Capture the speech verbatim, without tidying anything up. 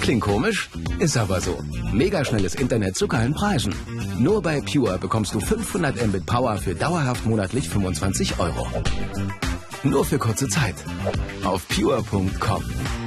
Klingt komisch? Ist aber so. Megaschnelles Internet zu geilen Preisen. Nur bei Pure bekommst du fünfhundert Mbit Power für dauerhaft monatlich fünfundzwanzig Euro. Nur für kurze Zeit. Auf pure punkt com.